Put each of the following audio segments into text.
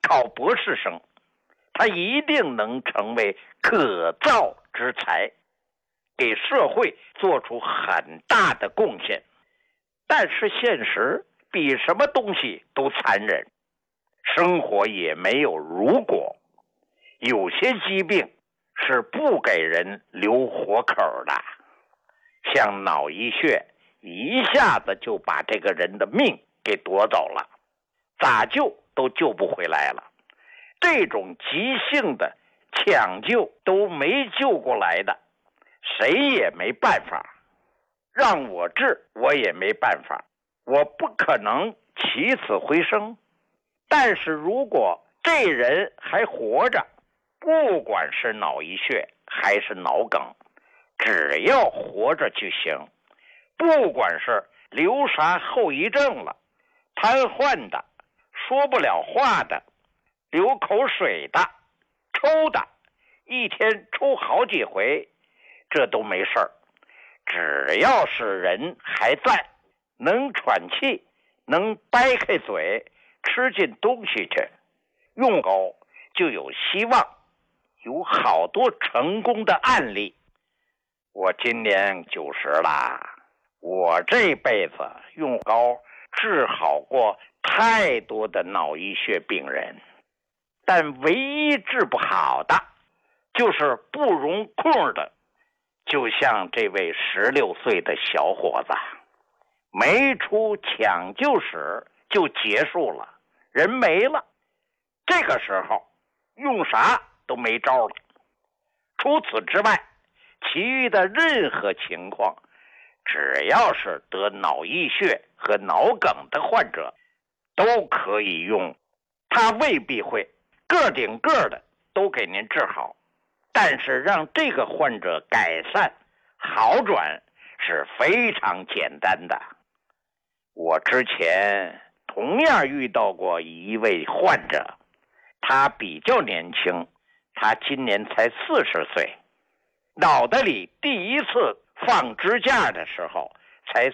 考博士生，他一定能成为可造之才，给社会做出很大的贡献。但是现实比什么东西都残忍，生活也没有如果，有些疾病是不给人留活口的，像脑溢血一下子就把这个人的命给夺走了，咋救都救不回来了。这种急性的抢救都没救过来的，谁也没办法，让我治我也没办法，我不可能起死回生。但是如果这人还活着，不管是脑溢血还是脑梗，只要活着就行，不管是留啥后遗症了，瘫痪的，说不了话的，流口水的，抽的，一天抽好几回，这都没事儿。只要是人还在，能喘气，能掰开嘴，吃进东西去，用高就有希望，有好多成功的案例。我今年90了，我这辈子用高治好过太多的脑溢血病人，但唯一治不好的就是不容控的，就像这位16岁的小伙子，没出抢救室就结束了，人没了。这个时候用啥都没招了。除此之外，其余的任何情况，只要是得脑溢血和脑梗的患者都可以用，他未必会个顶个的都给您治好，但是让这个患者改善好转是非常简单的。我之前同样遇到过一位患者，他比较年轻，他今年才40岁，脑袋里第一次放支架的时候才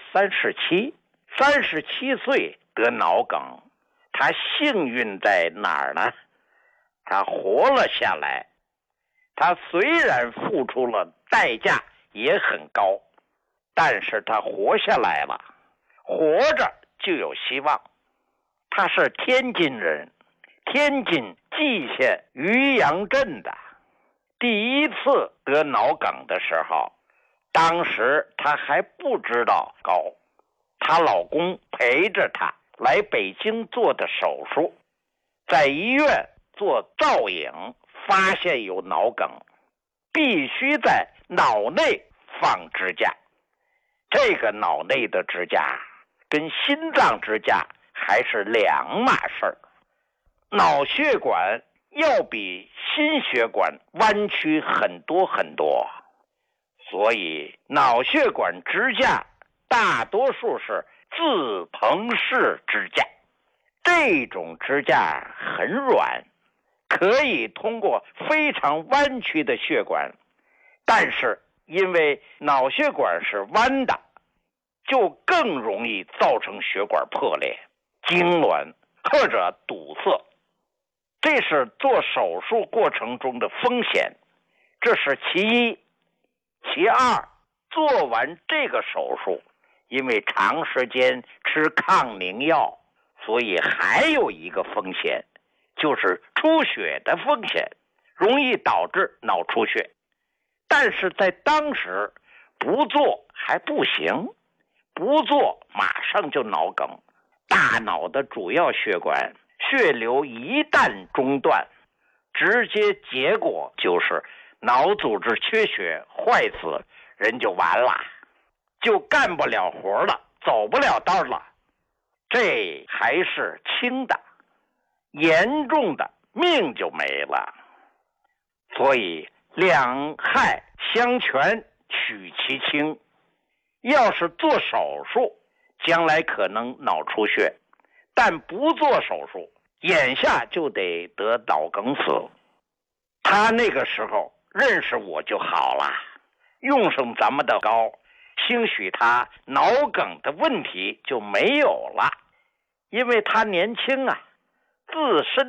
37岁得脑梗。他幸运在哪儿呢？他活了下来。他虽然付出了代价也很高，但是他活下来了，活着就有希望。他是天津人，天津蓟县渔阳镇的。第一次得脑梗的时候，当时他还不知道高，她老公陪着她来北京做的手术，在医院做造影，发现有脑梗，必须在脑内放支架。这个脑内的支架跟心脏支架还是两码事儿，脑血管要比心血管弯曲很多很多，所以脑血管支架大多数是自膨式支架。这种支架很软，可以通过非常弯曲的血管，但是因为脑血管是弯的，就更容易造成血管破裂、痉挛或者堵塞。这是做手术过程中的风险，这是其一。其二，做完这个手术，因为长时间吃抗凝药，所以还有一个风险，就是出血的风险，容易导致脑出血。但是在当时不做还不行，不做马上就脑梗，大脑的主要血管血流一旦中断，直接结果就是脑组织缺血坏死，人就完了，就干不了活了，走不了道了。这还是轻的，严重的命就没了。所以两害相权取其轻，要是做手术，将来可能脑出血，但不做手术，眼下就得得脑梗死。他那个时候认识我就好了，用上咱们的膏，兴许他脑梗的问题就没有了，因为他年轻啊，自身